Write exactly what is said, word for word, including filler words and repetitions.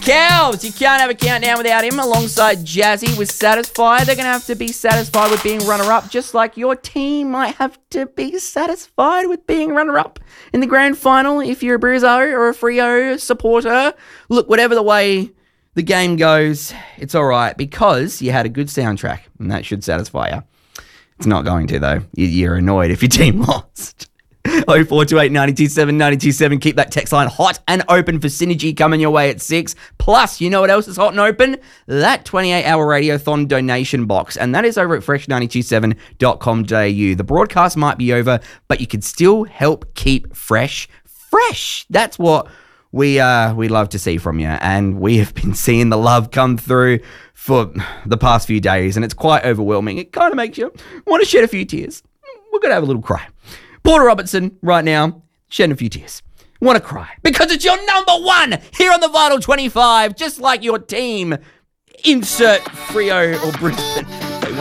Cows, you can't have a countdown without him. Alongside Jazzy with Satisfied, they're going to have to be satisfied with being runner-up, just like your team might have to be satisfied with being runner-up in the grand final if you're a Brizzo or a Freo supporter. Look, whatever the way the game goes, it's all right because you had a good soundtrack, and that should satisfy you. It's not going to, though. You're annoyed if your team lost. oh four two eight, nine two seven, nine two seven. Keep that text line hot and open for Synergy coming your way at six. Plus, you know what else is hot and open? That twenty-eight hour Radiothon donation box. And that is over at fresh nine two seven dot com dot a u. The broadcast might be over, but you can still help keep fresh, fresh. That's what we uh we love to see from you. And we have been seeing the love come through for the past few days. And it's quite overwhelming. It kind of makes you want to shed a few tears. We're going to have a little cry. Porter Robertson, right now, shedding a few tears. Want to cry because it's your number one here on the Vital twenty-five, just like your team. Insert Freo or Brisbane.